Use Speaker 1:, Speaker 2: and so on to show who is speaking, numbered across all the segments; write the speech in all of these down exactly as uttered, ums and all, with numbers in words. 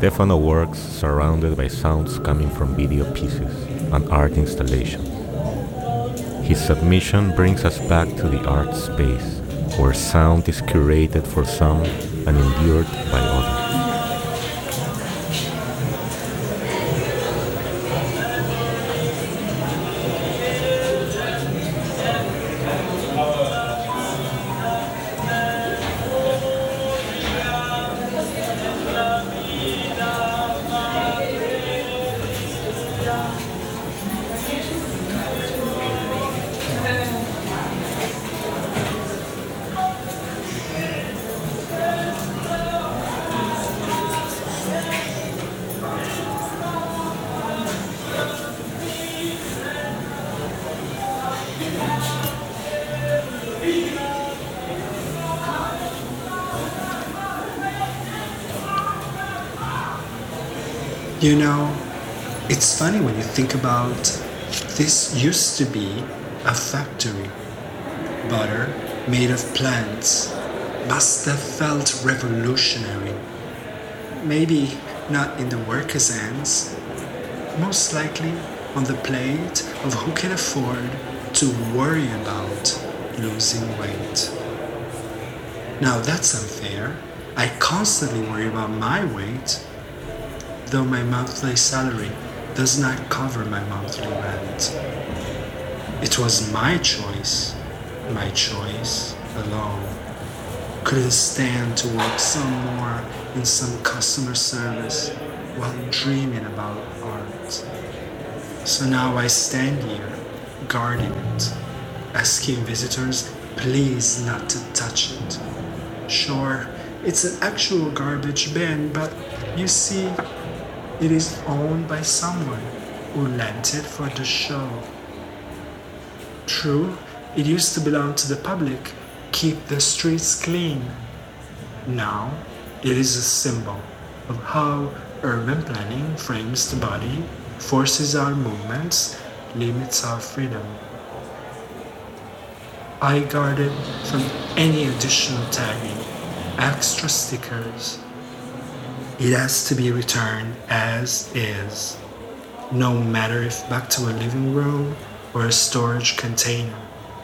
Speaker 1: Stefano works surrounded by sounds coming from video pieces and art installations. His submission brings us back to the art space, where sound is curated for some and endured by others.
Speaker 2: You know, it's funny when you think about this used to be a factory. Butter made of plants must have felt revolutionary. Maybe not in the workers' hands, most likely on the plate of who can afford to worry about losing weight. Now that's unfair. I constantly worry about my weight, though my monthly salary does not cover my monthly rent. It was my choice, my choice alone. Couldn't stand to work some more in some customer service while dreaming about art. So now I stand here, guarding it, asking visitors please not to touch it. Sure, it's an actual garbage bin, but you see, it is owned by someone who lent it for the show. True, it used to belong to the public, keep the streets clean. Now, it is a symbol of how urban planning frames the body, forces our movements, limits our freedom. I guard it from any additional tagging, extra stickers. It has to be returned as is, no matter if back to a living room or a storage container.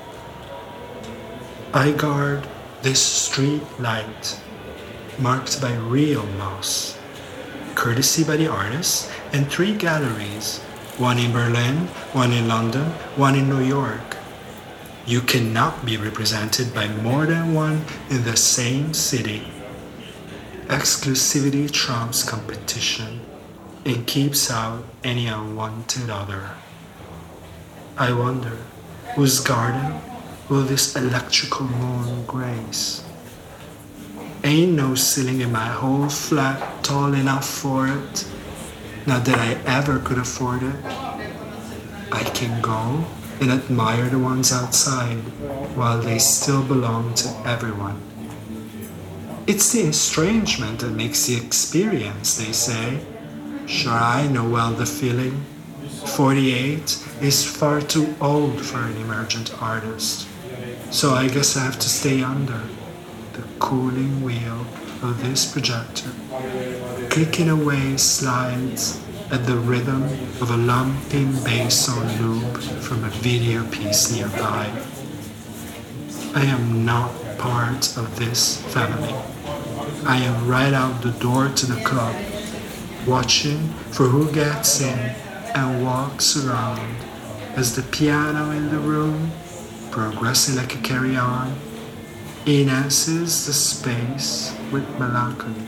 Speaker 2: I guard this street light, marked by real moss, courtesy by the artists, and three galleries, one in Berlin, one in London, one in New York. You cannot be represented by more than one in the same city. Exclusivity trumps competition and keeps out any unwanted other. I wonder, whose garden will this electrical moon grace? Ain't no ceiling in my whole flat tall enough for it. Not that I ever could afford it. I can go and admire the ones outside while they still belong to everyone. It's the estrangement that makes the experience, they say. Sure, I know well the feeling. forty-eight is far too old for an emergent artist. So I guess I have to stay under the cooling wheel of this projector, clicking away slides at the rhythm of a lumping bass on loop from a video piece nearby. I am not part of this family. I am right out the door to the club, watching for who gets in and walks around as the piano in the room, progressing like a carry-on, enhances the space with melancholy.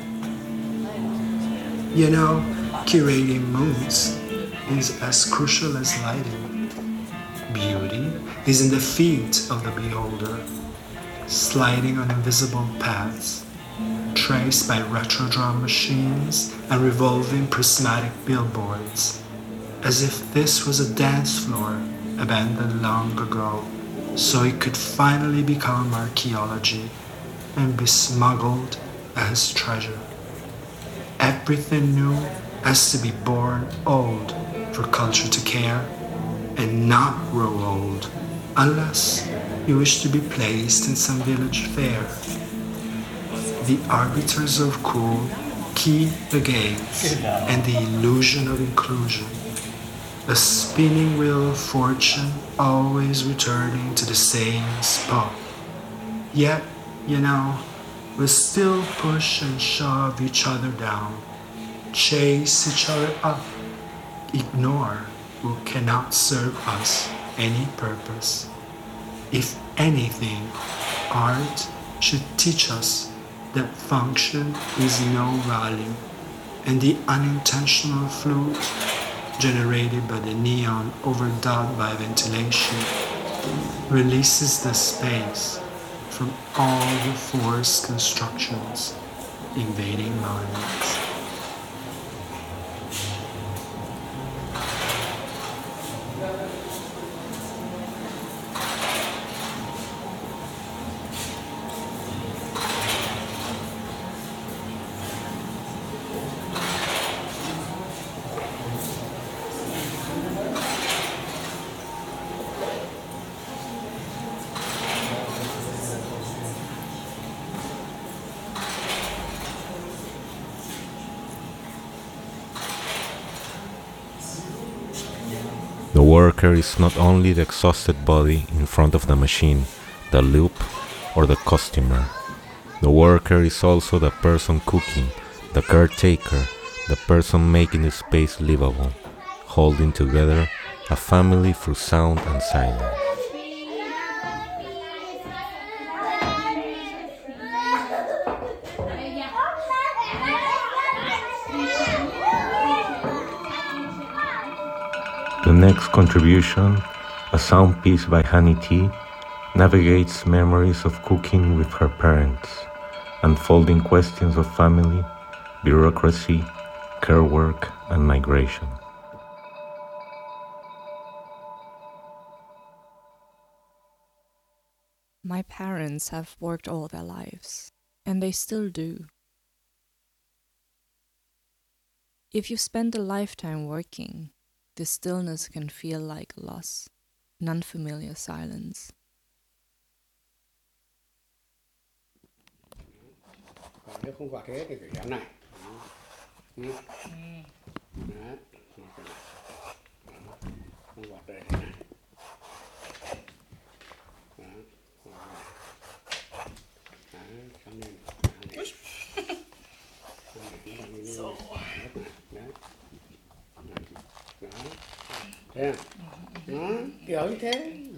Speaker 2: You know, curating moods is as crucial as lighting. Beauty is in the feet of the beholder, sliding on invisible paths, traced by retro drum machines and revolving prismatic billboards, as if this was a dance floor abandoned long ago, so it could finally become archaeology and be smuggled as treasure. Everything new has to be born old for culture to care, and not grow old unless you wish to be placed in some village fair. The arbiters of cool keep the gaze and the illusion of inclusion, a spinning wheel of fortune always returning to the same spot. Yet, you know, we still push and shove each other down, chase each other up, ignore who cannot serve us any purpose. If anything, art should teach us that function is no value, and the unintentional flute generated by the neon overdubbed by ventilation releases the space from all the forced constructions invading minds.
Speaker 1: The worker is not only the exhausted body in front of the machine, the loop, or the customer. The worker is also the person cooking, the caretaker, the person making the space livable, holding together a family through sound and silence. The next contribution, a sound piece by Honey T, navigates memories of cooking with her parents, unfolding questions of family, bureaucracy, care work, and migration.
Speaker 3: My parents have worked all their lives, and they still do. If you spend a lifetime working, the stillness can feel like loss, an unfamiliar silence.
Speaker 4: Nếu không quạt thế thì phải dán này. Ừ. Đấy. Không quạt đây này. Đó. Đấy, xong lên. Đấy. Đấy. Đấy. Đó, kiểu như thế.